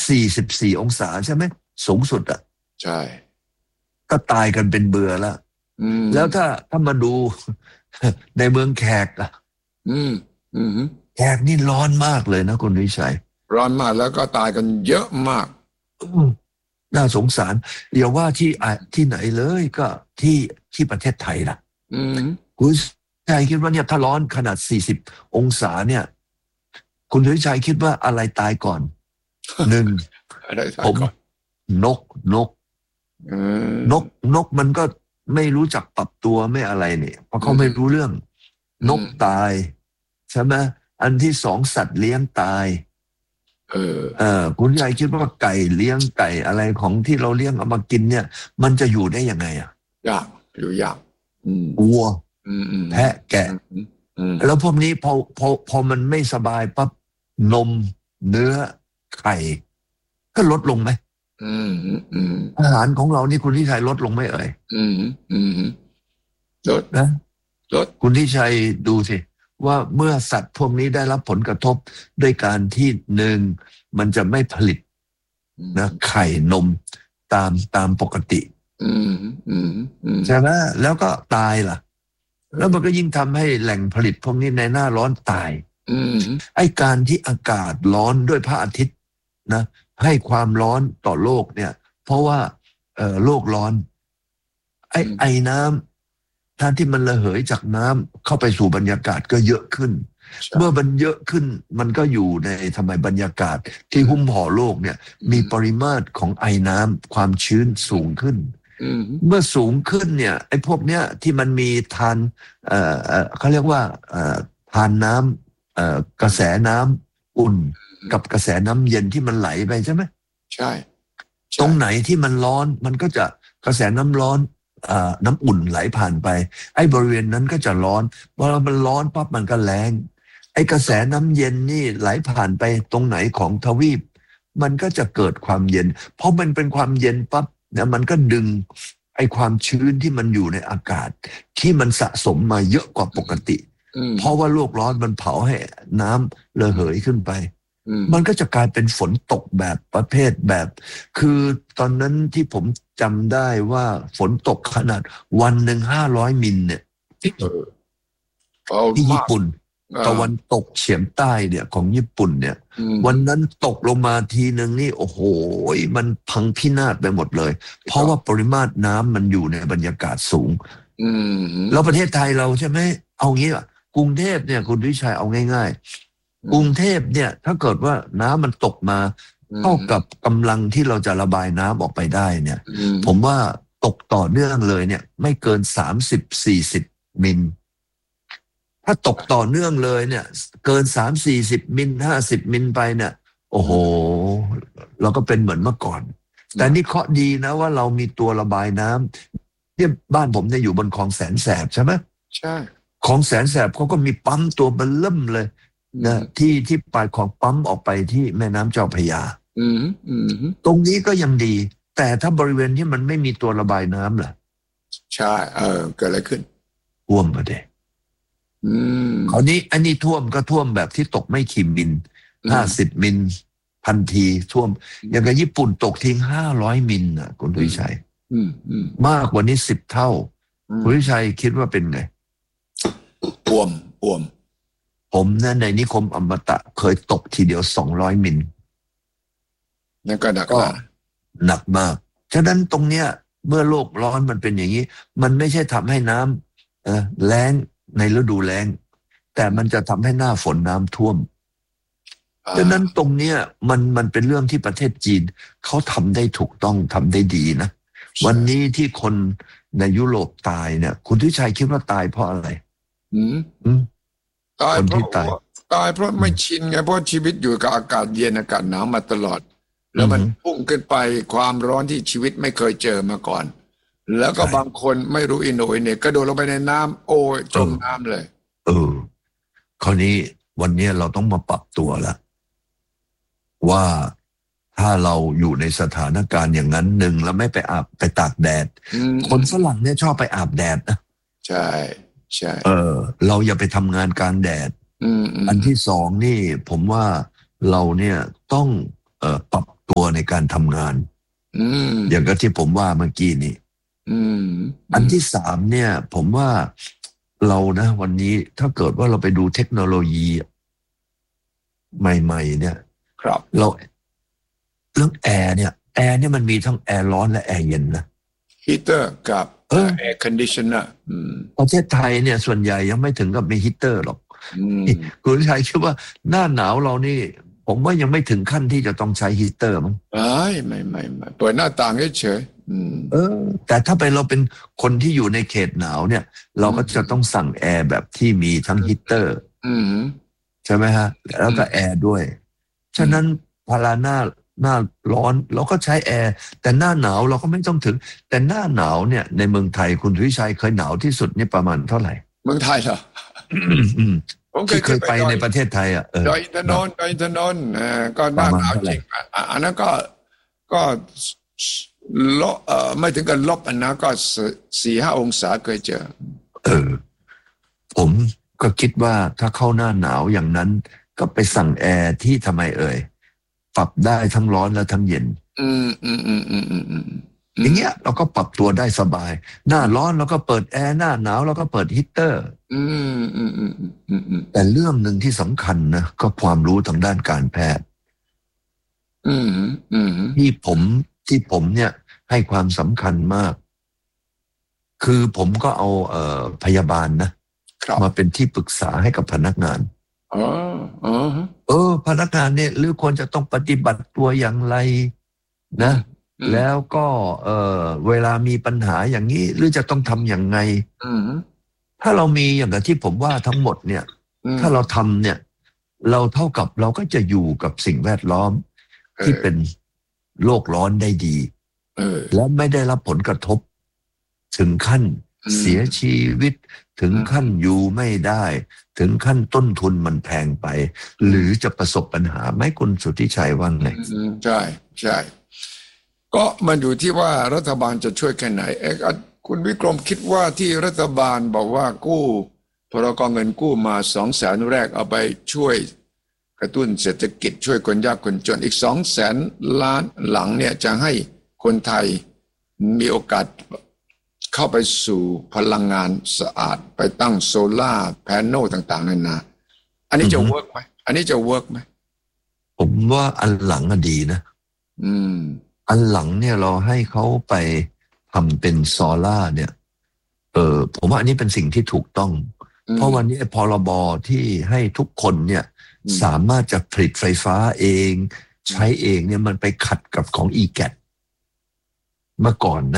44องศาใช่ไหมสูงสุดอ่ะใช่ก็ตายกันเป็นเบื่อแล้วแล้วถ้ามาดูในเมืองแขกอ่ะแขกนี่ร้อนมากเลยนะคุณวิชัยร้อนมากแล้วก็ตายกันเยอะมากน่าสงสารอย่าว่าที่ไหนเลยก็ที่ประเทศไทยล่ะคุณชัยคิดว่าเนี่ยถ้าร้อนขนาด40องศาเนี่ยคุณวิชัยคิดว่าอะไรตายก่อนหนึ่งผมนกมันก็ไม่รู้จักปรับตัวไม่อะไรเนี่ยเพราะเขาไม่รู้เรื่องนกตายใช่ไหมอันที่สองสัตว์เลี้ยงตายคุณยายคิดว่าไก่เลี้ยงไก่อะไรของที่เราเลี้ยงเอามากินเนี่ยมันจะอยู่ได้ยังไงอ่ะยากวัวแพะแกะแล้วพวกนี้พอมันไม่สบายปั๊บนมเนื้อไข่ก็ลดลงไหมอาหารของเรานี่คุณที่ชัยลดลงไหมเอ่ยลดนะลดคุณที่ชัยดูสิว่าเมื่อสัตว์พวกนี้ได้รับผลกระทบด้วยการที่หนึ่งมันจะไม่ผลิตนะไข่นมตามปกติใช่ไหมแล้วก็ตายล่ะแล้วมันก็ยิ่งทำให้แหล่งผลิตพวกนี้ในหน้าร้อนตายไอ้การที่อากาศร้อนด้วยพระอาทิตย์นะให้ความร้อนต่อโลกเนี่ยเพราะว่าโลกร้อนไอ้น้ำท่านที่มันระเหยจากน้ำเข้าไปสู่บรรยากาศก็เยอะขึ้นเมื่อมันเยอะขึ้นมันก็อยู่ในทำไมบรรยากาศที่หุ้มห่อโลกเนี่ยมีปริมาตรของไอ้น้ำความชื้นสูงขึ้นเมื่อสูงขึ้นเนี่ยไอ้พวกเนี้ยที่มันมีทานเขาเรียกว่าทานน้ำกระแสน้ำอุ่นกับกระแสน้ำเย็นที่มันไหลไปใช่ไหมใช่ตรงไหนที่มันร้อนมันก็จะกระแสน้ำร้อนน้ำอุ่นไหลผ่านไปไอ้บริเวณนั้นก็จะร้อนพอมันร้อนปั๊บมันก็แรงไอ้กระแสน้ำเย็นนี่ไหลผ่านไปตรงไหนของทวีปมันก็จะเกิดความเย็นเพราะมันเป็นความเย็นปั๊บเนี่ยมันก็ดึงไอ้ความชื้นที่มันอยู่ในอากาศที่มันสะสมมาเยอะกว่าปกติเพราะว่าโลกร้อนมันเผาให้น้ำระเหยขึ้นไปมันก็จะกลายเป็นฝนตกแบบประเภทแบบคือตอนนั้นที่ผมจำได้ว่าฝนตกขนาดวันหนึ่ง500 มิลเนี่ยที่ญี่ปุ่นตะวันตกเฉียงใต้เนี่ยของญี่ปุ่นเนี่ยวันนั้นตกลงมาทีหนึ่งนี่โอ้โหมันพังพินาศไปหมดเลยเพราะว่าปริมาตรน้ำมันอยู่ในบรรยากาศสูงแล้วประเทศไทยเราใช่ไหมเอางี้ว่ะกรุงเทพเนี่ยคุณวิชัยเอาง่ายๆกรุงเทพเนี่ยถ้าเกิดว่าน้ำมันตกมาเท่ากับกำลังที่เราจะระบายน้ำออกไปได้เนี่ยผมว่าตกต่อเนื่องเลยเนี่ยไม่เกิน30-40 มิลถ้าตกต่อเนื่องเลยเนี่ยเกิน30-40 มิล50 มิลไปเนี่ยโอ้โหเราก็เป็นเหมือนเมื่อก่อนแต่นี่เคราะห์ดีนะว่าเรามีตัวระบายน้ำที่บ้านผมเนี่ยอยู่บนคลองแสนแสบใช่ไหมใช่คลองแสนแสบเขาก็มีปั๊มตัวเบิ่มเลยนะที่ปลายของปั๊มออกไปที่แม่น้ำเจ้าพระยาตรงนี้ก็ยังดีแต่ถ้าบริเวณที่มันไม่มีตัวระบายน้ำล่ะใช่เกิดอะไรขึ้นท่วมมาเด้คราวนี้อันนี้ท่วมก็ท่วมแบบที่ตกไม่กี่มิล50 มิลพันทีท่วมอย่างกับญี่ปุ่นตกทิ้ง500 มิลนะคุณวิชัยมากกว่านี้10 เท่าคุณวิชัยคิดว่าเป็นไงอ่วมผมนะในนิคมอมตะเคยตกทีเดียว200 มิลนั่นก็หนักมากฉะนั้นตรงเนี้ยเมื่อโลกร้อนมันเป็นอย่างนี้มันไม่ใช่ทำให้น้ำแล้งในฤดูแล้งแต่มันจะทำให้หน้าฝนน้ำท่วมฉะนั้นตรงเนี้ยมันเป็นเรื่องที่ประเทศจีนเขาทำได้ถูกต้องทำได้ดีนะวันนี้ที่คนในยุโรปตายเนี่ยคุณทิชัยคิดว่าตายเพราะอะไรตายเพราะไม่ชินไงเพราะชีวิตอยู่กับอากาศเย็นอากาศหนาวมาตลอดแล้วมันพุ่งขึ้นไปความร้อนที่ชีวิตไม่เคยเจอมาก่อนแล้วก็บางคนไม่รู้อิโหนอิเหน่กระโดดลงไปในน้ำโอ้ยจมน้ำเลยคราวนี้วันนี้เราต้องมาปรับตัวแล้วว่าถ้าเราอยู่ในสถานการณ์อย่างนั้นหนึ่งแล้วไม่ไปตากแดดคนฝรั่งเนี่ยชอบไปอาบแดดนะใช่เราอย่าไปทำงานกลางแดดอันที่สองนี่ผมว่าเราเนี่ยต้องปรับตัวในการทำงานอย่างกับที่ผมว่าเมื่อกี้นี้อันที่สามเนี่ยผมว่าเรานะวันนี้ถ้าเกิดว่าเราไปดูเทคโนโลยีใหม่ๆเนี่ยครับเราเรื่องแอร์เนี่ยมันมีทั้งแอร์ร้อนและแอร์เย็นนะฮีเตอร์กับแอร์คอนดิชันเนอร์ประเทศไทยเนี่ยส่วนใหญ่ยังไม่ถึงกับมีฮีเตอร์หรอกคุณชัยคิดว่าหน้าหนาวเรานี่ผมว่ายังไม่ถึงขั้นที่จะต้องใช้ฮีเตอร์มั้งไม่เปิดหน้าต่างเฉยแต่ถ้าเราเป็นคนที่อยู่ในเขตหนาวเนี่ยเราก็จะต้องสั่งแอร์แบบที่มีทั้งฮีเตอร์ใช่ไหมฮะแล้วก็แอร์ด้วยฉะนั้นพอหน้าร้อนเราก็ใช้แอร์แต่หน้าหนาวเราก็ไม่ต้องถึงแต่หน้าหนาวเนี่ยในเมืองไทยคุณทวิชัยเคยหนาวที่สุดนี่ประมาณเท่าไหร่เมืองไทยเหรอผมเคยไปในประเทศไทยดอยอินทนนท์ก็หน้าหนาวจริงอันนั้นก็ลบไม่ถึงกับลบอันนั้นก็4-5 องศาเคยเจอผมก็คิดว่าถ้าเข้าหน้าหนาวอย่างนั้นก็ไปสั่งแอร์ที่ทำไมปรับได้ทั้งร้อนและทั้งเย็นอย่างเงี้ยเราก็ปรับตัวได้สบายหน้าร้อนเราก็เปิดแอร์หน้าหนาวเราก็เปิดฮีเตอร์แต่เรื่องหนึ่งที่สำคัญนะก็ความรู้ทางด้านการแพทย์ที่ผมเนี่ยให้ความสำคัญมากคือผมก็เอาพยาบาลนะมาเป็นที่ปรึกษาให้กับพนักงานพนักงานเนี่ยหรือควรจะต้องปฏิบัติตัวอย่างไรนะแล้วก็เวลามีปัญหาอย่างนี้หรือจะต้องทำอย่างไงถ้าเรามีอย่างที่ผมว่าทั้งหมดเนี่ยถ้าเราทำเนี่ยเราเท่ากับเราก็จะอยู่กับสิ่งแวดล้อมที่เป็นโลกร้อนได้ดีและไม่ได้รับผลกระทบถึงขั้นเสียชีวิตถึงขั้นอยู่ไม่ได้ถึงขั้นต้นทุนมันแพงไปหรือจะประสบปัญหาไหมคุณสุทธิชัยว่าไงใช่ก็มันอยู่ที่ว่ารัฐบาลจะช่วยแค่ไหนคุณวิกรมคิดว่าที่รัฐบาลบอกว่ากู้พรก.เงินกู้มา200,000 แรกเอาไปช่วยกระตุ้นเศรษฐกิจช่วยคนยากคนจนอีก200,000 ล้านหลังเนี่ยจะให้คนไทยมีโอกาสเข้าไปสู่พลังงานสะอาดไปตั้งโซล่าแผงโนต่างๆนานาอันนี้จะเวิร์กไหมผมว่าอันหลังดีนะอันหลังเนี่ยเราให้เขาไปทำเป็นโซล่าเนี่ยผมว่าอันนี้เป็นสิ่งที่ถูกต้องเพราะวันนี้พรบที่ให้ทุกคนเนี่ยสามารถจะผลิตไฟฟ้าเองใช้เองเนี่ยมันไปขัดกับของ EGAT เมื่อก่อนนะ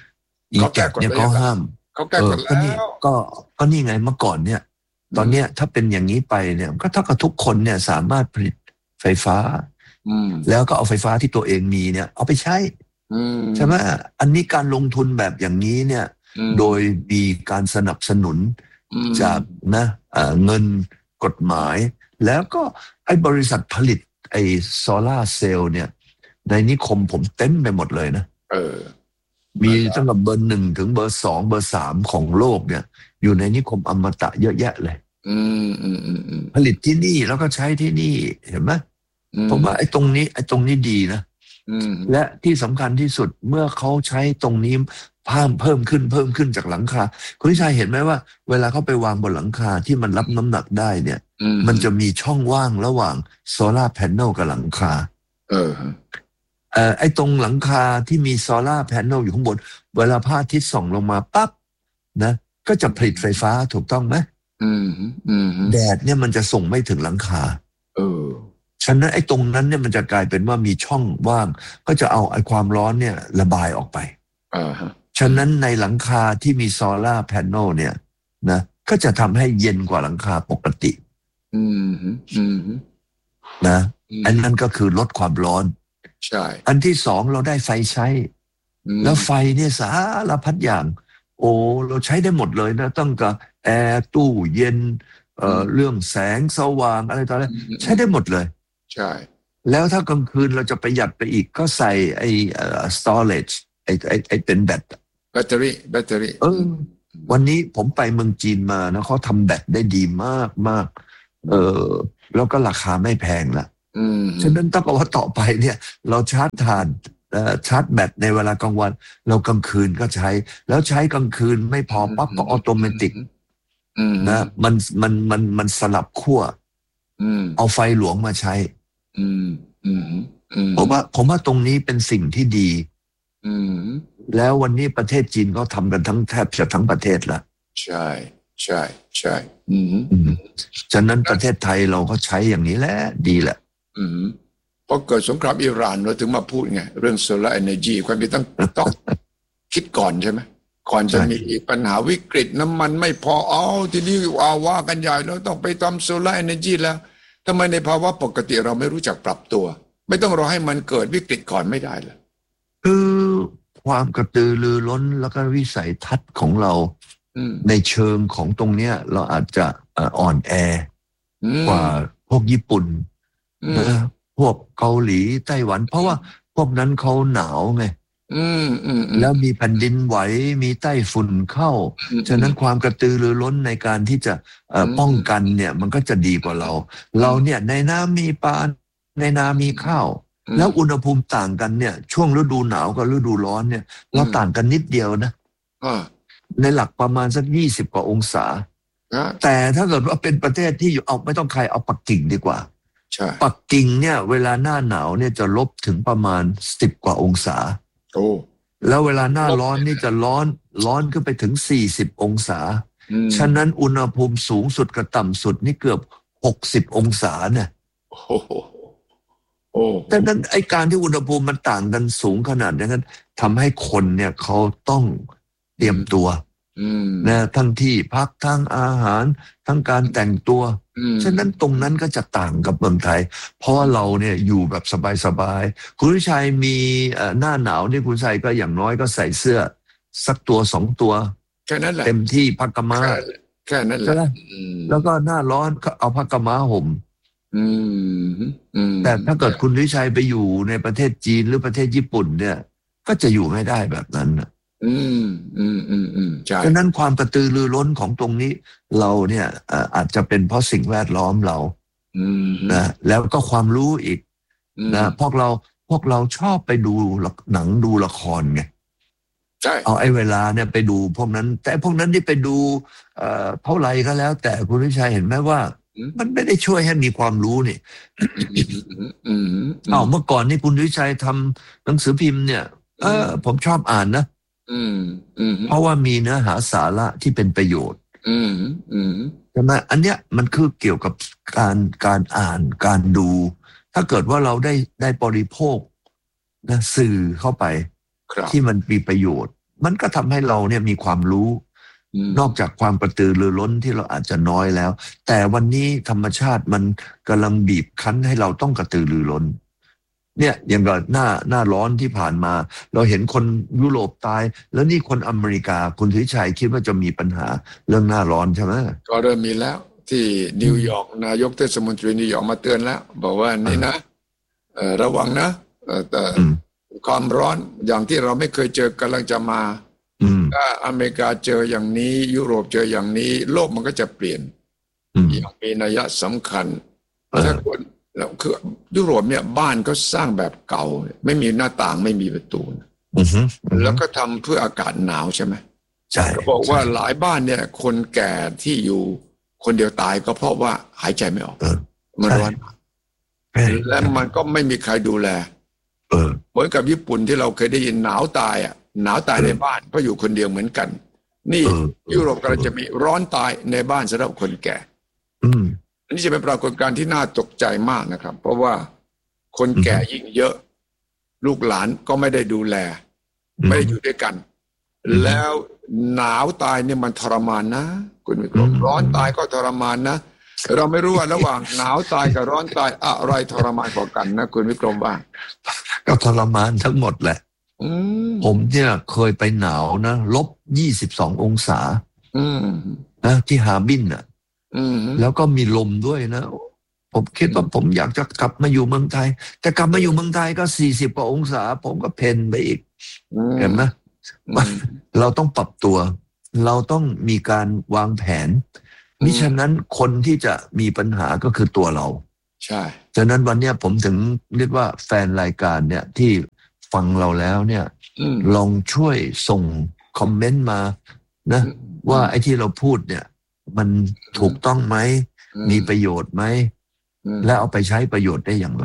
EGAT เนี่ยเขาห้ามเขาแก้กฎแล้วก็นี่ไงเมื่อก่อนเนี่ยตอนเนี้ยถ้าเป็นอย่างนี้ไปเนี่ยก็เท่ากับทุกคนเนี่ยสามารถผลิตไฟฟ้าแล้วก็เอาไฟฟ้าที่ตัวเองมีเนี่ยเอาไปใช้ใช่ไหมอันนี้การลงทุนแบบอย่างนี้เนี่ยโดยมีการสนับสนุนจากนะเงินกฎหมายแล้วก็ไอ้บริษัทผลิตไอ้โซล่าเซลล์เนี่ยในนิคมผมเต็มไปหมดเลยนะมีตั้งแต่เบอร์ 1ถึงเบอร์ 2เบอร์ 3ของโลกเนี่ยอยู่ในนิคมอมตะเยอะแยะเลยผลิตที่นี่แล้วก็ใช้ที่นี่เห็นไหมผมว่าไอ้ตรงนี้ดีนะและที่สำคัญที่สุดเมื่อเขาใช้ตรงนี้เพิ่มขึ้นจากหลังคาคุณวิชัยเห็นไหมว่าเวลาเขาไปวางบนหลังคาที่มันรับน้ำหนักได้เนี่ยมันจะมีช่องว่างระหว่างโซล่าร์แผงกับหลังคาไอ้ตรงหลังคาที่มีโซล่าร์แผงอยู่ข้างบนเวลาพระอาทิตย์ส่องลงมาปั๊บนะก็จะผลิตไฟฟ้าถูกต้องไหมแดดเนี่ยมันจะส่งไม่ถึงหลังคาฉะนั้นไอ้ตรงนั้นเนี่ยมันจะกลายเป็นว่ามีช่องว่างก็จะเอาไอ้ความร้อนเนี่ยระบายออกไปฉะนั้นในหลังคาที่มีโซล่าร์แผงเนี่ยนะก็จะทำให้เย็นกว่าหลังคาปกตินะอันนั้นก็คือลดความร้อนใช่อันที่สองเราได้ไฟใช้แล้วไฟเนี่ยสารพัดอย่างเราใช้ได้หมดเลยนะตั้งแต่แอร์ตู้เย็นเรื่องแสงสว่างอะไรต่ออะไรใช้ได้หมดเลยใช่แล้วถ้ากลางคืนเราจะประหยัดไปอีกก็ใส่ไอ้storage ไอ้เป็นแบตเตอรี่วันนี้ผมไปเมืองจีนมานะเขาทำแบตได้ดีมากแล้วก็ราคาไม่แพงละฉะนั้นต้องบอกว่าต่อไปเนี่ยเราชาร์จถ่านชาร์จแบตในเวลากลางวันเรากลางคืนก็ใช้แล้วใช้กลางคืนไม่พอปั๊บก็ออโตเมติกนะมันสลับขั้วเอาไฟหลวงมาใช้ผมว่าตรงนี้เป็นสิ่งที่ดีแล้ววันนี้ประเทศจีนเขาทำกันแทบจะทั้งประเทศละใช่ใช่ใช่ฉะนั้นประเทศไทยเราก็ใช้อย่างนี้แหละดีแหละพอเกิดสงครามอิหร่านเราถึงมาพูดไงเรื่องโซลาร์เอเนอร์จีความจริงต้องคิดก่อนใช่ไหมก่อนจะมีปัญหาวิกฤตน้ำมันไม่พอทีนี้ว่ากันใหญ่แล้วต้องไปทำโซลาร์เอเนอร์จีแล้วทำไมในภาวะปกติเราไม่รู้จักปรับตัวไม่ต้องรอให้มันเกิดวิกฤตก่อนไม่ได้เลยคือความกระตือรือร้นแล้วก็วิสัยทัศน์ของเราในเชิงของตรงเนี้ยเราอาจจะอ่อนแอกว่าพวกญี่ปุ่นนะพวกเกาหลีไต้หวันเพราะว่าพวกนั้นเขาหนาวไงแล้วมีแผ่นดินไหวมีไต้ฝุ่นเข้าฉะนั้นความกระตือรือร้นในการที่จะป้องกันเนี่ยมันก็จะดีกว่าเราเนี่ยในน้ำมีปลาในนามีข้าวแล้วอุณหภูมิต่างกันเนี่ยช่วงฤดูหนาวกับฤดูร้อนเนี่ยเราต่างกันนิดเดียวนะในหลักประมาณสัก20 กว่าองศาแต่ถ้าเกิดว่าเป็นประเทศที่อยู่ไม่ต้องใครเอาปักกิ่งดีกว่าปักกิ่งเนี่ยเวลาหน้าหนาวเนี่ยจะลบถึงประมาณ10 กว่าองศาแล้วเวลาหน้าร้อนนี่จะร้อนขึ้นไปถึง40 องศาฉะนั้นอุณหภูมิสูงสุดกับต่ำสุดนี่เกือบ60 องศาเนี่ยแต่นั้นไอการที่อุณหภูมิมันต่างกันสูงขนาดนั้นทำให้คนเนี่ยเขาต้องเตรียมตัวนะทั้งที่พักทั้งอาหารทั้งการแต่งตัวฉะนั้นตรงนั้นก็จะต่างกับเมืองไทยเพราะเราเนี่ยอยู่แบบสบายๆคุณวิชัยมีหน้าหนาวนี่คุณชัยก็อย่างน้อยก็ใส่เสื้อสักตัว2 ตัวแค่นั้นแหละเต็มที่ผ้ากำมะแค่นั้นแหละแล้วก็หน้าร้อนก็เอาผ้ากำมะห่มแต่ถ้าเกิดคุณวิชัยไปอยู่ในประเทศจีนหรือประเทศญี่ปุ่นเนี่ยก็จะอยู่ไม่ได้แบบนั้นฉะนั้นความกระตือรือร้นของตรงนี้เราเนี่ยอาจจะเป็นเพราะสิ่งแวดล้อมเรานะแล้วก็ความรู้อีกนะพวกเราชอบไปดูหนังดูละครไงเอาไอ้เวลาเนี่ยไปดูพวกนั้นแต่พวกนั้นที่ไปดูเท่าไหร่ก็แล้วแต่คุณวิชัยเห็นไหมว่ามันไม่ได้ช่วยให้มีความรู้นี่เมื่อก่อนนี่คุณวิชัยทำหนังสือพิมพ์เนี่ยผมชอบอ่านนะเพราะว่ามีเนื้อหาสาระที่เป็นประโยชน์ใช่ไหมอันเนี้ยมันคือเกี่ยวกับการอ่านการดูถ้าเกิดว่าเราได้บริโภคนะสื่อเข้าไปที่มันมีประโยชน์มันก็ทำให้เราเนี่ยมีความรู้นอกจากความกระตือรือร้นที่เราอาจจะน้อยแล้วแต่วันนี้ธรรมชาติมันกำลังบีบคั้นให้เราต้องกระตือรือร้นเนี่ยอย่างกับหน้าร้อนที่ผ่านมาเราเห็นคนยุโรปตายแล้วนี่คนอเมริกาคุณธิชัยคิดว่าจะมีปัญหาเรื่องหน้าร้อนใช่ไหมก็เริ่มมีแล้วที่นิวยอร์กนายกเทศมนตรีนิวยอร์กมาเตือนแล้วบอกว่านี่นะระวังนะแต่ความร้อนอย่างที่เราไม่เคยเจอกำลังจะมาถ้าอเมริกาเจออย่างนี้ยุโรปเจออย่างนี้โลกมันก็จะเปลี่ยนอย่างมีนัยสำคัญถ้าคนแล้วคือยุโรปเนี่ยบ้านก็สร้างแบบเก่าไม่มีหน้าต่างไม่มีประตูแล้วก็ทำเพื่ออากาศหนาวใช่ไหมใช่ก็บอกว่าหลายบ้านเนี่ยคนแก่ที่อยู่คนเดียวตายก็เพราะว่าหายใจไม่ออกมันร้อนและมันก็ไม่มีใครดูแลเหมือนกับญี่ปุ่นที่เราเคยได้ยินหนาวตายหนาวตายในบ้านเพราะอยู่คนเดียวเหมือนกันนี่ยุโรปกำลังจะมีร้อนตายในบ้านสำหรับคนแก่อันนี้จะเป็นปรากฏการณ์ที่น่าตกใจมากนะครับเพราะว่าคนแก่ยิ่งเยอะลูกหลานก็ไม่ได้ดูแลไม่ได้อยู่ด้วยกันแล้วหนาวตายเนี่ยมันทรมานนะคุณวิกรมร้อนตายก็ทรมานนะเราไม่รู้ว่าระหว่างหนาวตายกับร้อนตายอะไรทรมานกว่ากันนะคุณวิกรมว่าก็ทรมานทั้งหมดแหละผมเนี่ยเคยไปหนาวนะ-22 องศานะที่ฮาร์บินน่ะแล้วก็มีลมด้วยนะผมคิดว่าผมอยากจะกลับมาอยู่เมืองไทยแต่กลับมาอยู่เมืองไทยก็40 กว่าองศาผมก็เพนไปอีกเห็นไหมเราต้องปรับตัวเราต้องมีการวางแผนมิฉะนั้นคนที่จะมีปัญหาก็คือตัวเราใช่ฉะนั้นวันนี้ผมถึงเรียกว่าแฟนรายการเนี่ยที่ฟังเราแล้วเนี่ยลองช่วยส่งคอมเมนต์มานะว่าไอ้ที่เราพูดเนี่ยมันถูกต้องไหมมีประโยชน์ไหมและเอาไปใช้ประโยชน์ได้อย่างไร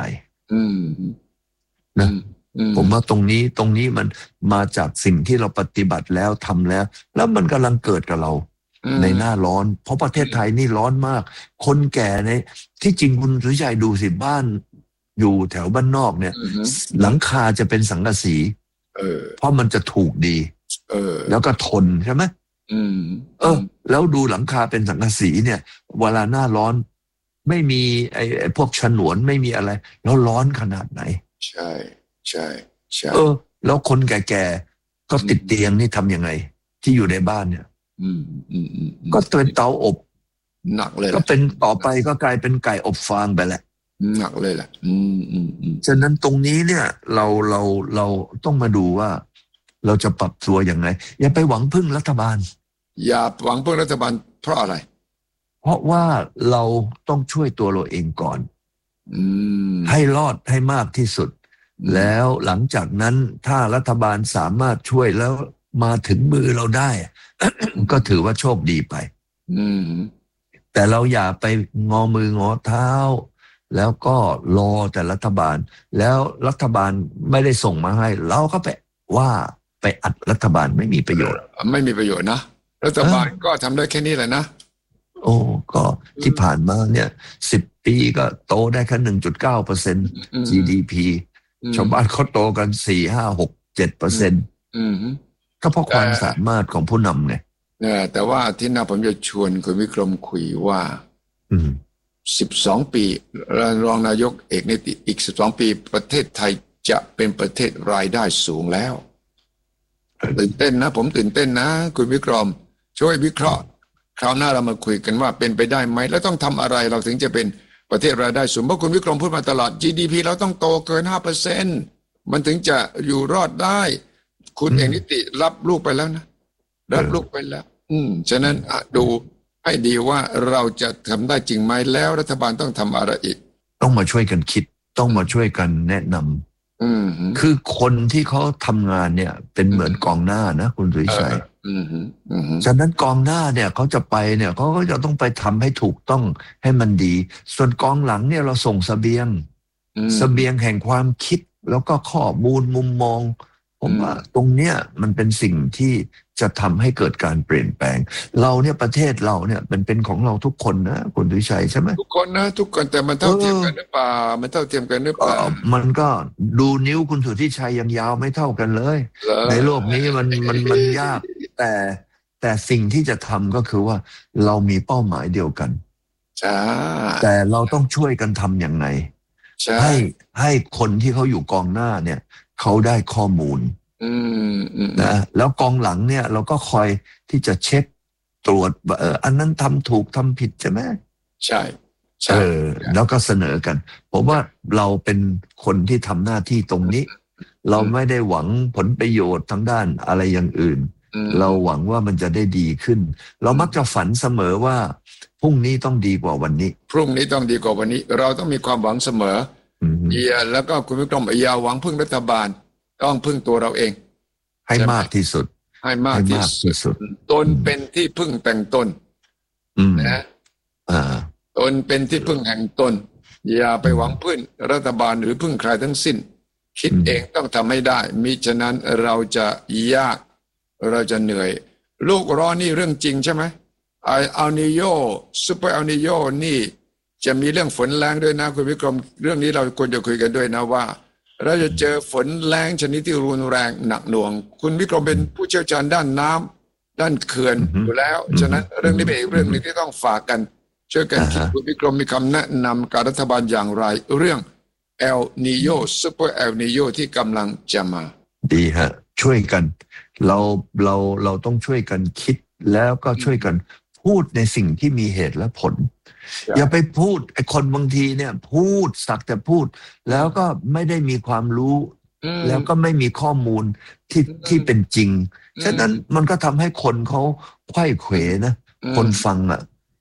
นะผมว่าตรงนี้มันมาจากสิ่งที่เราปฏิบัติแล้วทำแล้วมันกำลังเกิดกับเราในหน้าร้อนเพราะประเทศไทยนี่ร้อนมากคนแก่ในที่จริงคุณสุชัยดูสิบ้านอยู่แถวบ้านนอกเนี่ยหลังคาจะเป็นสังกะสีเพราะมันจะถูกดีแล้วก็ทนใช่ไหมแล้วดูหลังคาเป็นสังกะสีเนี่ยเวลาหน้าร้อนไม่มีไอ้พวกฉนวนไม่มีอะไรแล้วร้อนขนาดไหนใช่แล้วคนแก่ๆก็ติดเตียงนี่ทำยังไงที่อยู่ในบ้านเนี่ยก็เป็นเตาอบหนักเลยก็เป็นต่อไปก็กลายเป็นไก่อบฟางไปแหละหนักเลยแหละฉะนั้นตรงนี้เนี่ยเราต้องมาดูว่าเราจะปรับตัวยังไงอย่าไปหวังพึ่งรัฐบาลอย่าหวังพึ่งรัฐบาลเพราะอะไรเพราะว่าเราต้องช่วยตัวเราเองก่อนให้รอดให้มากที่สุดแล้วหลังจากนั้นถ้ารัฐบาลสามารถช่วยแล้วมาถึงมือเราได้ ก็ถือว่าโชคดีไปแต่เราอย่าไปงอมืองอเท้าแล้วก็รอแต่รัฐบาลแล้วรัฐบาลไม่ได้ส่งมาให้เราก็ไปอัดรัฐบาลไม่มีประโยชน์นะรัฐบาลก็ทำได้แค่นี้แหละนะก็ที่ผ่านมาเนี่ย10 ปีก็โตได้แค่ 1.9% GDP ชาวบ้านเขาโตกัน4 5 6 7%ก็เพราะความสามารถของผู้นำไงแต่ว่าที่น่าผมจะชวนคุณวิกรมคุยว่า12 ปีรองนายกเอกนิติอีก12 ปีประเทศไทยจะเป็นประเทศรายได้สูงแล้วตื่นเต้นนะผมตื่นเต้นนะคุณวิกรมช่วยวิเคราะห์คราวหน้าเรามาคุยกันว่าเป็นไปได้ไหมแล้วต้องทำอะไรเราถึงจะเป็นประเทศรายได้สูงเพราะคุณวิกรมพูดมาตลอด GDP เราต้องโตเกิน 5% มันถึงจะอยู่รอดได้คุณเอกนิติรับลูกไปแล้วนะรับลูกไปแล้วฉะนั้นดูให้ดีว่าเราจะทำได้จริงไหมแล้วรัฐบาลต้องทำอะไรอีกต้องมาช่วยกันคิดต้องมาช่วยกันแนะนำคือคนที่เขาทำงานเนี่ยเป็นเหมือนกองหน้านะคุณสุริชัยฉะนั้นกองหน้าเนี่ยเขาจะไปเนี่ยเขาก็จะต้องไปทำให้ถูกต้องให้มันดีส่วนกองหลังเนี่ยเราส่งเสบียงแห่งความคิดแล้วก็ข้อมูลมุมมองผมว่าตรงเนี้ยมันเป็นสิ่งที่จะทำให้เกิดการเปลี่ยนแปลงเราเนี่ยประเทศเราเนี่ยเป็นของเราทุกคนนะคุณดุชัยใช่ไหมทุกคนนะทุกคนแต่มันเท่าเทียมกันหรือเปล่ามันเท่าเทียมกันหรือเปล่ามันก็ดูนิ้วคุณสุทธิชัยยังยาวไม่เท่ากันเลยในโลกนี้มันยากแต่สิ่งที่จะทำก็คือว่าเรามีเป้าหมายเดียวกันแต่เราต้องช่วยกันทำอย่างไรให้คนที่เขาอยู่กองหน้าเนี่ยเขาได้ข้อมูลนะแล้วกองหลังเนี่ยเราก็คอยที่จะเช็คตรวจว่าอันนั้นทำถูกทำผิดใช่ไหมใช่แล้วก็เสนอกันผมว่าเราเป็นคนที่ทำหน้าที่ตรงนี้เราไม่ได้หวังผลประโยชน์ทางด้านอะไรอย่างอื่นเราหวังว่ามันจะได้ดีขึ้นเรามักจะฝันเสมอว่าพรุ่งนี้ต้องดีกว่าวันนี้พรุ่งนี้ต้องดีกว่าวันนี้เราต้องมีความหวังเสมอแล้วก็คุณผู้ชมอย่าหวังพึ่งรัฐบาลต้องพึ่งตัวเราเองให้มากที่สุดให้มากที่สุดตนเป็นที่พึ่งแต่งตนนะตนเป็นที่พึ่งแห่งตนอย่าไปหวังพึ่งรัฐบาลหรือพึ่งใครทั้งสิ้นคิดเองต้องทำให้ได้มิฉะนั้นเราจะยากเราจะเหนื่อยโลกร้อนนี่เรื่องจริงใช่ไหมอัลนีโญซูเปอร์อัลนีโญนี่จะมีเรื่องฝนแรงด้วยนะคุณวิกรมเรื่องนี้เราควรจะคุยกันด้วยนะว่าเราจะเจอฝนแรงชนิดที่รุนแรงหนักหน่วงคุณวิกรมเป็นผู้เชี่ยวชาญด้านน้ำด้านเขื่อนอยู่แล้วฉะนั้นเรื่องนี้เป็นอีกเรื่องนึงที่ต้องฝากกันช่วยกันคิดคุณวิกรมมีคำแนะนำการรัฐบาลอย่างไรเรื่องเอลนีโญซูเปอร์เอลนีโญที่กำลังจะมาดีฮะช่วยกันเราต้องช่วยกันคิดแล้วก็ช่วยกันพูดในสิ่งที่มีเหตุและผลอย่าไปพูดไอ้คนบางทีเนี่ยพูดสักแต่พูดแล้วก็ไม่ได้มีความรู้แล้วก็ไม่มีข้อมูลที่เป็นจริงฉะนั้นมันก็ทำให้คนเขาไขว้เขวนะคนฟังอ่ะ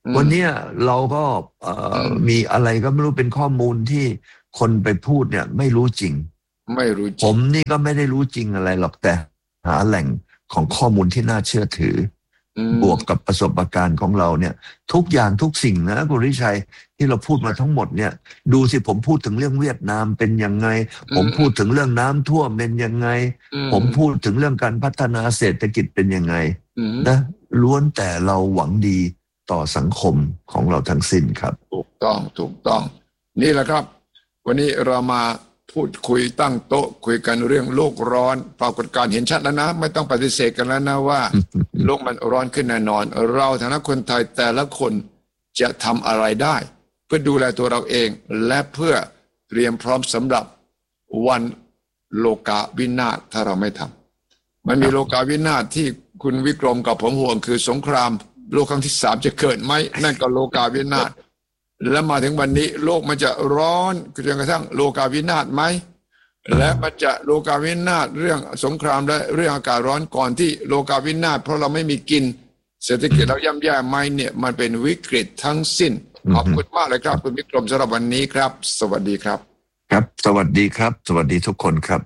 วันนี้เราก็มีอะไรก็ไม่รู้เป็นข้อมูลที่คนไปพูดเนี่ยไม่รู้จริงผมนี่ก็ไม่ได้รู้จริงอะไรหรอกแต่หาแหล่งของข้อมูลที่น่าเชื่อถือบวกกับประสบการณ์ของเราเนี่ยทุกอย่างทุกสิ่งนะคุณริชัยที่เราพูดมาทั้งหมดเนี่ยดูสิผมพูดถึงเรื่องเวียดนามเป็นยังไงผมพูดถึงเรื่องน้ำท่วมเป็นยังไงผมพูดถึงเรื่องการพัฒนาเศรษฐกิจเป็นยังไงนะล้วนแต่เราหวังดีต่อสังคมของเราทั้งสิ้นครับถูกต้องนี่แหละครับวันนี้เรามาพูดคุยตั้งโต๊ะคุยกันเรื่องโลกร้อนปรากฏการณ์เห็นชัดแล้วนะไม่ต้องปฏิเสธกันแล้วนะว่า โลกมันร้อนขึ้นแน่นอนเราฐานะคนไทยแต่ละคนจะทำอะไรได้เพื่อดูแลตัวเราเองและเพื่อเตรียมพร้อมสำหรับวันโลกาวินาศถ้าเราไม่ทำมันมีโลกาวินาศที่คุณวิกรมกับผมห่วงคือสงครามโลกครั้งที่3จะเกิดไหมนั่นก็โลกาวินาศและมาถึงวันนี้โลกมันจะร้อนจนกระทั่งโลกาวินาศไหมและมันจะโลกาวินาศเรื่องสงครามและเรื่องอากาศร้อนก่อนที่โลกาวินาศเพราะเราไม่มีกินเศรษฐกิจเราย่ำแย่ไหมเนี่ยมันเป็นวิกฤตทั้งสิ้นขอบคุณมากเลยครับคุณวิกรมสำหรับวันนี้ครับสวัสดีครับครับสวัสดีครับสวัสดีทุกคนครับ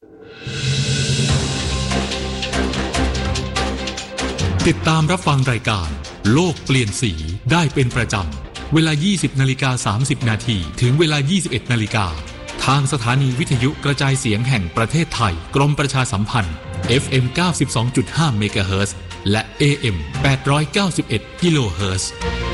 ติดตามรับฟังรายการโลกเปลี่ยนสีได้เป็นประจำเวลา 20:30 นาทีถึงเวลา 21 นาฬิกาทางสถานีวิทยุกระจายเสียงแห่งประเทศไทยกรมประชาสัมพันธ์ FM 92.5 เมกะเฮิรตซ์และ AM 891 กิโลเฮิรตซ์